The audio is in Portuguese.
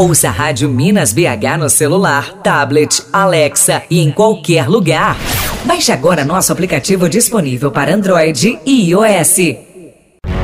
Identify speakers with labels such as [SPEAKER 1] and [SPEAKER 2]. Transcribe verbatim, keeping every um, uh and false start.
[SPEAKER 1] Ouça a Rádio Minas B H no celular, tablet, Alexa e em qualquer lugar. Baixe agora nosso aplicativo disponível para Android e iOS.